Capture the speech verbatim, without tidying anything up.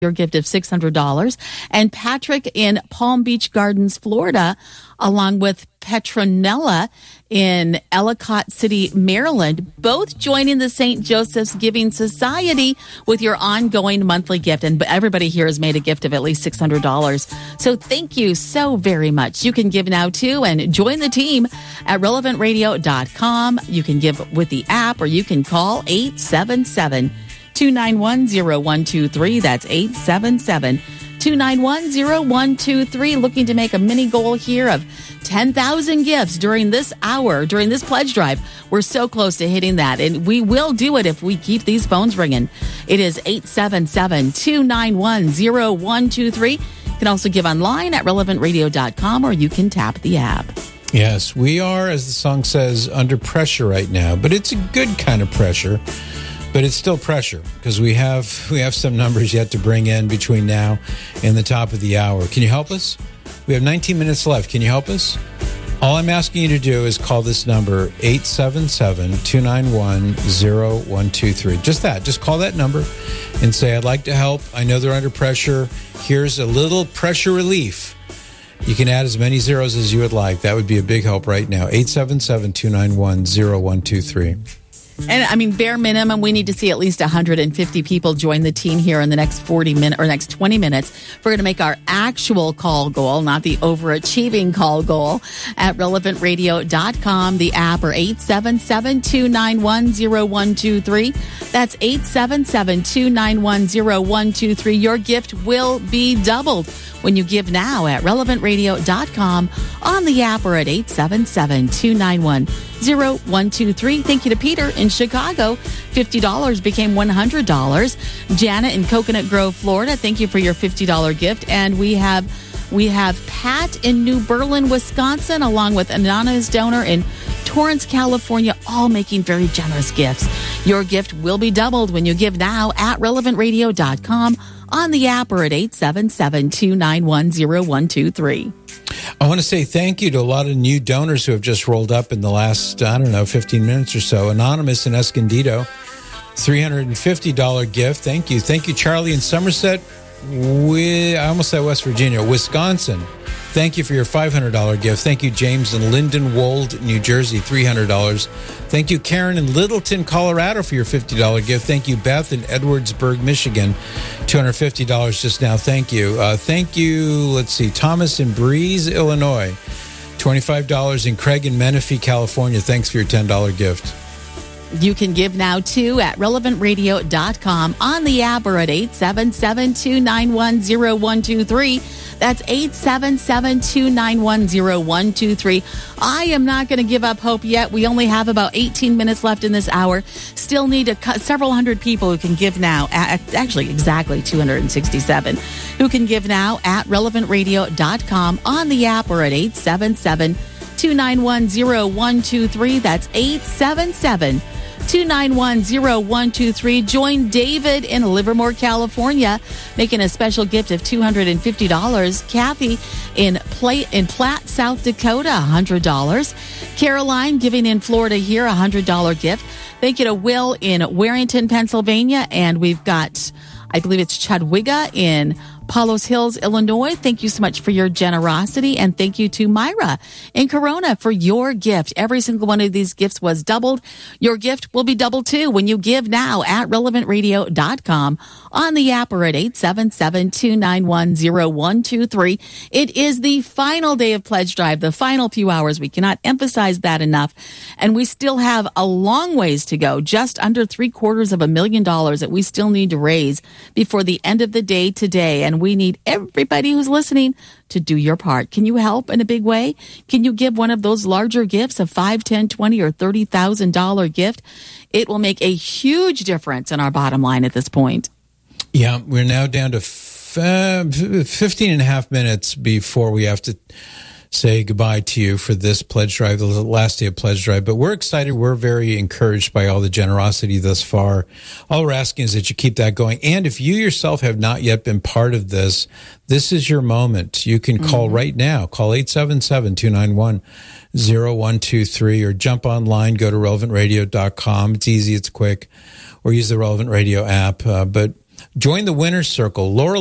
your gift of six hundred dollars. And Patrick in Palm Beach Gardens, Florida, along with Petronella in Ellicott City, Maryland, both joining the Saint Joseph's Giving Society with your ongoing monthly gift. And everybody here has made a gift of at least six hundred dollars. So thank you so very much. You can give now, too, and join the team at relevant radio dot com. You can give with the app, or you can call eight seven seven, two nine one, zero one two three. That's eight seven seven, two nine one, zero one two three. Looking to make a mini goal here of ten thousand gifts during this hour, during this pledge drive. We're so close to hitting that, and we will do it if we keep these phones ringing. It is eight seven seven, two nine one, zero one two three. You can also give online at relevant radio dot com, or you can tap the app. Yes, we are, as the song says, under pressure right now, but it's a good kind of pressure. But it's still pressure, because we have we have some numbers yet to bring in between now and the top of the hour. Can you help us? We have nineteen minutes left. Can you help us? All I'm asking you to do is call this number, eight seven seven, two nine one, zero one two three. Just that. Just call that number and say, I'd like to help. I know they're under pressure. Here's a little pressure relief. You can add as many zeros as you would like. That would be a big help right now. eight seven seven, two nine one, zero one two three. And I mean, bare minimum, we need to see at least one hundred fifty people join the team here in the next forty minutes or next twenty minutes. We're going to make our actual call goal, not the overachieving call goal, at relevant radio dot com, the app, or eight seven seven, two nine one, zero one two three. That's eight seven seven, two nine one, zero one two three. Your gift will be doubled when you give now at relevant radio dot com, on the app, or at eight seven seven, two nine one, zero one two three. Thank you to Peter in Chicago. fifty dollars became one hundred dollars. Janet in Coconut Grove, Florida, thank you for your fifty dollars gift. And we have we have Pat in New Berlin, Wisconsin, along with anonymous donor in Torrance, California, all making very generous gifts. Your gift will be doubled when you give now at relevant radio dot com, on the app, or at eight seven seven, two nine one, zero one two three. I want to say thank you to a lot of new donors who have just rolled up in the last, I don't know, fifteen minutes or so. Anonymous in Escondido, three hundred fifty dollars gift. Thank you. Thank you, Charlie in Somerset. We, I almost said West Virginia, Wisconsin. Thank you for your five hundred dollars gift. Thank you, James in Lindenwold, New Jersey, three hundred dollars. Thank you, Karen in Littleton, Colorado, for your fifty dollars gift. Thank you, Beth in Edwardsburg, Michigan, two hundred fifty dollars just now. Thank you. Uh, thank you, let's see, Thomas in Breeze, Illinois, twenty-five dollars. And Craig in Menifee, California, thanks for your ten dollars gift. You can give now, too, at relevant radio dot com, on the app, or at eight seven seven, two nine one, zero one two three. That's eight seven seven, two nine one, zero one two three. I am not going to give up hope yet. We only have about eighteen minutes left in this hour. Still need a, several hundred people who can give now. Actually, exactly two hundred sixty-seven who can give now at relevant radio dot com, on the app, or at eight seven seven, two nine one, zero one two three. That's eight seven seven, two nine one, zero one two three. Join David in Livermore, California, making a special gift of two hundred fifty dollars. Kathy in Platte, in Platte, South Dakota, one hundred dollars. Caroline giving in Florida here, a one hundred dollars gift. Thank you to Will in Warrington, Pennsylvania. And we've got, I believe it's Chadwiga in Palos Hills, Illinois. Thank you so much for your generosity. And thank you to Myra in Corona for your gift. Every single one of these gifts was doubled. Your gift will be doubled too when you give now at relevant radio dot com, on the app, or at eight seven seven, two nine one, zero one two three. It is the final day of Pledge Drive, the final few hours. We cannot emphasize that enough. And we still have a long ways to go, just under three quarters of a million dollars that we still need to raise before the end of the day today. And we need everybody who's listening to do your part. Can you help in a big way? Can you give one of those larger gifts, a five, ten, twenty, or thirty thousand dollars gift? It will make a huge difference in our bottom line at this point. Yeah, we're now down to f- uh, fifteen and a half minutes before we have to say goodbye to you for this pledge drive, the last day of pledge drive. But we're excited. We're very encouraged by all the generosity thus far. All we're asking is that you keep that going. And if you yourself have not yet been part of this, this is your moment. You can call mm-hmm. right now. Call eight seven seven, two nine one, zero one two three, or jump online, go to relevant radio dot com. It's easy, it's quick, or use the Relevant Radio app. Uh, but Join the winner's circle. Laura